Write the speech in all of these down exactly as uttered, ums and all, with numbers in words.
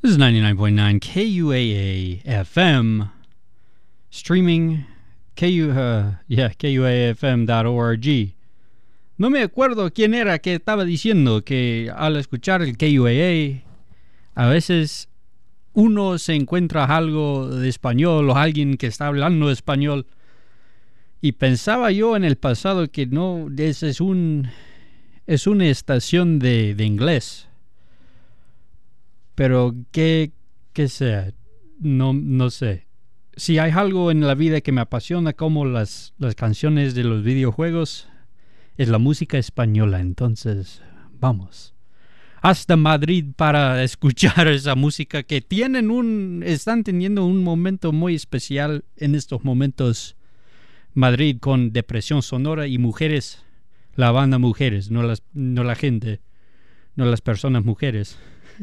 This is ninety-nine point nine K U A A F M. Streaming K U, uh, yeah, K U A F M dot org. No me acuerdo quién era que estaba diciendo que al escuchar el K U A A, a veces uno se encuentra algo de español o alguien que está hablando español. Y pensaba yo en el pasado que no, es, es, un, es una estación de, de inglés. Pero que, que sea, no, no sé. Si hay algo en la vida que me apasiona como las, las canciones de los videojuegos, es la música española. Entonces, vamos hasta Madrid para escuchar esa música que tienen un, están teniendo un momento muy especial en estos momentos. Madrid con Depresión Sonora y Mujeres, la banda Mujeres, no las, no la gente, no las personas mujeres.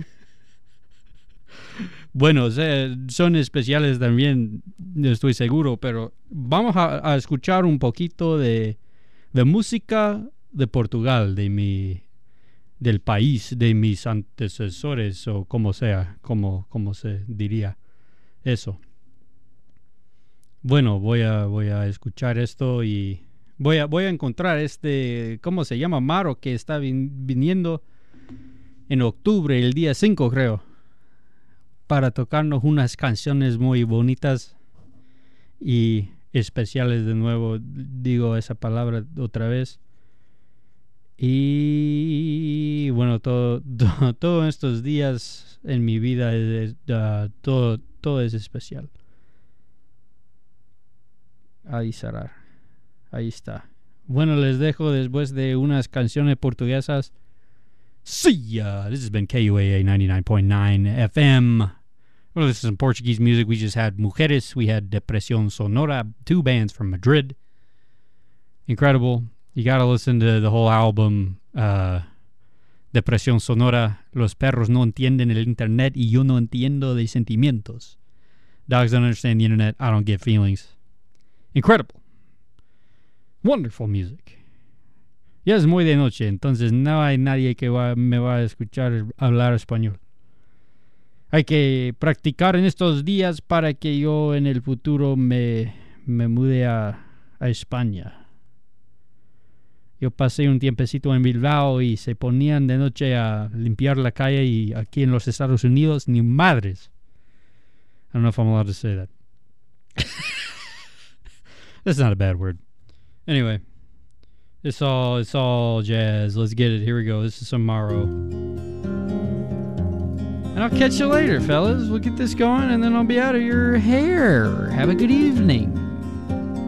Bueno, o sea, son especiales también, estoy seguro, pero vamos a, a escuchar un poquito de, de música de Portugal, de mi, del país de mis antecesores, o como sea, como, como se diría eso. Bueno, voy a, voy a escuchar esto y voy a, voy a encontrar este, ¿cómo se llama? Maro, que está vin, viniendo en octubre, el día cinco creo, para tocarnos unas canciones muy bonitas y especiales de nuevo. Digo esa palabra otra vez. Y bueno, todo, todo, todos estos días en mi vida, es, uh, todo, todo es especial. Ahí cerrar. Ahí está. Bueno, les dejo después de unas canciones portuguesas. See ya! This has been K U A A ninety-nine point nine F M. Well, this is some Portuguese music. We just had Mujeres. We had Depresión Sonora. Two bands from Madrid. Incredible. You gotta listen to the whole album. Uh, Depresión Sonora. Los perros no entienden el internet y yo no entiendo de sentimientos. Dogs don't understand the internet. I don't get feelings. Incredible. Wonderful music. Ya es muy de noche, entonces no hay nadie que va, me va a escuchar hablar español. Hay que practicar en estos días para que yo en el futuro me, me mude a, a España. Yo pasé un tiempecito en Bilbao y se ponían de noche a limpiar la calle, y aquí en los Estados Unidos ni madres. I don't know if I'm allowed to say that. That's not a bad word. Anyway, it's all it's all jazz. Let's get it. Here we go. This is some Morrow. And I'll catch you later, fellas. We'll get this going, and then I'll be out of your hair. Have a good evening.